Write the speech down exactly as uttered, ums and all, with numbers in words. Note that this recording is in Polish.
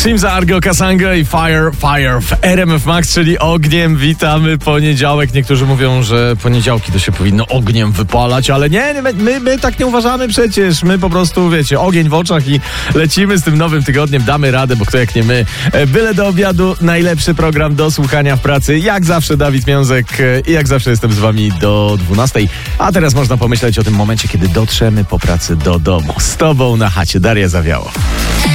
Shimza, Argo, Kasanga i Fire, Fire w R M F Max, czyli ogniem witamy poniedziałek. Niektórzy mówią, że poniedziałki to się powinno ogniem wypalać, ale nie, my, my, my tak nie uważamy przecież. My po prostu, wiecie, ogień w oczach i lecimy z tym nowym tygodniem, damy radę, bo kto jak nie my. Byle do obiadu, najlepszy program do słuchania w pracy. Jak zawsze Dawid Miązek i jak zawsze jestem z wami do dwunastej. A teraz można pomyśleć o tym momencie, kiedy dotrzemy po pracy do domu. Z tobą na chacie Daria Zawiało.